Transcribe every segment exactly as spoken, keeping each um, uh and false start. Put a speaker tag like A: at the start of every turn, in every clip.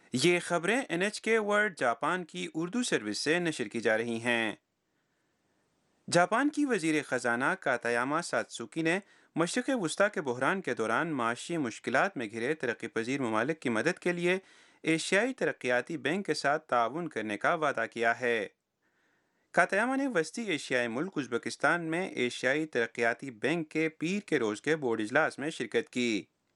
A: یہ خبریں N H کے ورلڈ جاپان کی اردو سروس سے نشر کی جا رہی ہیں۔ جاپان کی وزیر خزانہ کاتایاما ساتسوکی نے مشرق وسطی کے بحران کے دوران معاشی مشکلات میں گھرے ترقی پذیر ممالک کی مدد کے لیے ایشیائی ترقیاتی بینک کے ساتھ تعاون کرنے کا وعدہ کیا ہے۔ کاتایاما نے وسطی ایشیائی ملک ازبکستان میں ایشیائی ترقیاتی بینک کے پیر کے روز کے بورڈ اجلاس میں شرکت کی۔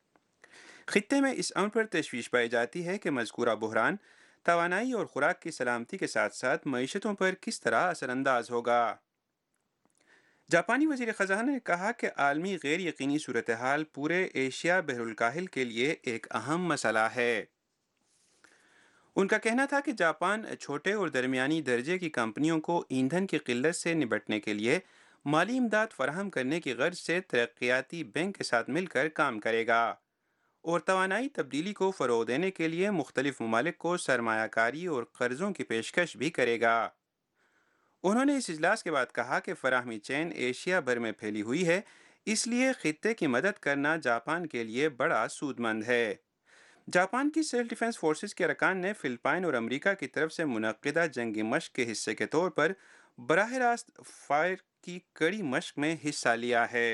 A: خطے میں اس امر پر تشویش پائی جاتی ہے کہ مذکورہ بحران توانائی اور خوراک کی سلامتی کے ساتھ ساتھ معیشتوں پر کس طرح اثر انداز ہوگا۔ جاپانی وزیر خزانہ نے کہا کہ عالمی غیر یقینی صورتحال پورے ایشیا بحر الکاہل کے لیے ایک اہم مسئلہ ہے۔ ان کا کہنا تھا کہ جاپان چھوٹے اور درمیانی درجے کی کمپنیوں کو ایندھن کی قلت سے نمٹنے کے لیے مالی امداد فراہم کرنے کی غرض سے ترقیاتی بینک کے ساتھ مل کر کام کرے گا اور توانائی تبدیلی کو فروغ دینے کے لیے مختلف ممالک کو سرمایہ کاری اور قرضوں کی پیشکش بھی کرے گا۔ انہوں نے اس اجلاس کے بعد کہا کہ فراہمی چین ایشیا بھر میں پھیلی ہوئی ہے، اس لیے خطے کی مدد کرنا جاپان کے لیے بڑا سود مند ہے۔ جاپان کی سیلف ڈیفنس فورسز کے ارکان نے فلپائن اور امریکہ کی طرف سے منعقدہ جنگی مشق کے حصے کے طور پر براہ راست فائر کی کڑی مشق میں حصہ لیا ہے۔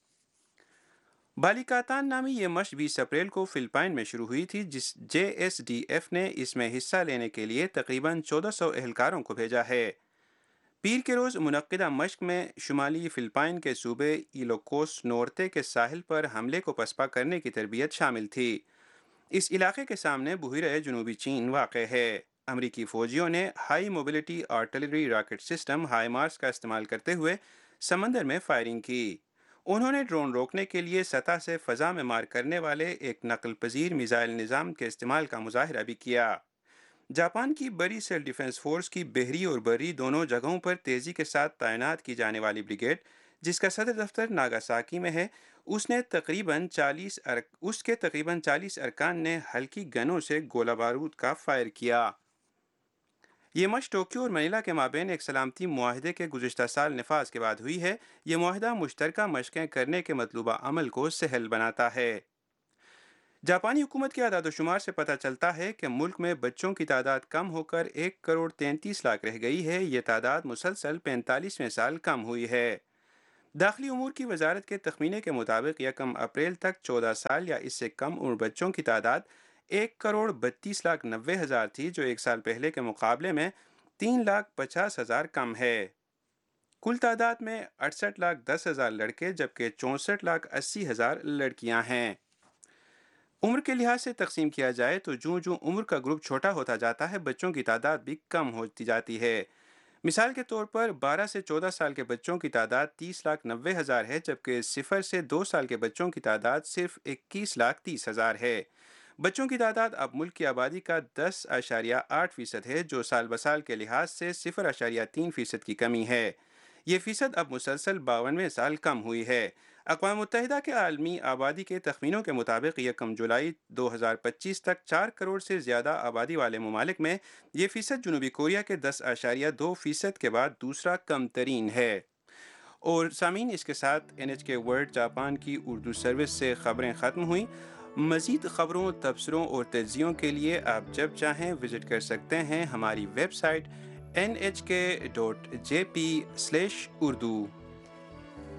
A: بالیکاتان نامی یہ مشق بیس اپریل کو فلپائن میں شروع ہوئی تھی، جس جے ایس ڈی ایف نے اس میں حصہ لینے کے لیے تقریباً چودہ سو اہلکاروں کو بھیجا ہے۔ پیر کے روز منعقدہ مشق میں شمالی فلپائن کے صوبے ایلوکوس نورتے کے ساحل پر حملے کو پسپا کرنے کی تربیت شامل تھی۔ اس علاقے کے سامنے بحیرہ جنوبی چین واقع ہے۔ امریکی فوجیوں نے high mobility artillery rocket system high مارس کا استعمال کرتے ہوئے سمندر میں فائرنگ کی۔ انہوں نے ڈرون روکنے کے لیے سطح سے فضا میں مار کرنے والے ایک نقل پذیر میزائل نظام کے استعمال کا مظاہرہ بھی کیا۔ جاپان کی بڑی سیلف ڈیفنس فورس کی بحری اور بری دونوں جگہوں پر تیزی کے ساتھ تعینات کی جانے والی بریگیڈ، جس کا صدر دفتر ناگاساکی میں ہے، اس نے تقریباً چالیس ارک... اس کے تقریباً چالیس ارکان نے ہلکی گنوں سے گولہ بارود کا فائر کیا۔ یہ مشق ٹوکیو اور منیلا کے مابین ایک سلامتی معاہدے کے گزشتہ سال نفاذ کے بعد ہوئی ہے۔ یہ معاہدہ مشترکہ مشقیں کرنے کے مطلوبہ عمل کو سہل بناتا ہے۔ جاپانی حکومت کے اعداد و شمار سے پتہ چلتا ہے کہ ملک میں بچوں کی تعداد کم ہو کر ایک کروڑ تینتیس لاکھ رہ گئی ہے۔ یہ تعداد مسلسل پینتالیسویں سال کم ہوئی ہے۔ داخلی امور کی وزارت کے تخمینے کے مطابق یکم اپریل تک چودہ سال یا اس سے کم عمر بچوں کی تعداد ایک کروڑ بتیس لاکھ نوے ہزار تھی، جو ایک سال پہلے کے مقابلے میں تین لاکھ پچاس ہزار کم ہے۔ کل تعداد میں اڑسٹھ لاکھ دس ہزار لڑکے جبکہ چونسٹھ لاکھ اسی ہزار لڑکیاں ہیں۔ عمر کے لحاظ سے تقسیم کیا جائے تو جوں جوں عمر کا گروپ چھوٹا ہوتا جاتا ہے، بچوں کی تعداد بھی کم ہوتی جاتی ہے۔ مثال کے طور پر بارہ سے چودہ سال کے بچوں کی تعداد تیس لاکھ نوے ہزار ہے، جبکہ صفر سے دو سال کے بچوں کی تعداد صرف اکیس لاکھ تیس ہزار ہے۔ بچوں کی تعداد اب ملک کی آبادی کا دس اشاریہ آٹھ فیصد ہے، جو سال بسال کے لحاظ سے صفر اشاریہ تین فیصد کی کمی ہے۔ یہ فیصد اب مسلسل باونویں سال کم ہوئی ہے۔ اقوام متحدہ کے عالمی آبادی کے تخمینوں کے مطابق یکم جولائی دو ہزار پچیس تک چار کروڑ سے زیادہ آبادی والے ممالک میں یہ فیصد جنوبی کوریا کے دس اشاریہ دو فیصد کے بعد دوسرا کم ترین ہے۔ اور سامعین، اس کے ساتھ این ایچ کے ورلڈ جاپان کی اردو سروس سے خبریں ختم ہوئیں۔ مزید خبروں، تبصروں اور تجزیوں کے لیے آپ جب چاہیں وزٹ کر سکتے ہیں ہماری ویب سائٹ این ایچ کے dot J P slash Urdu.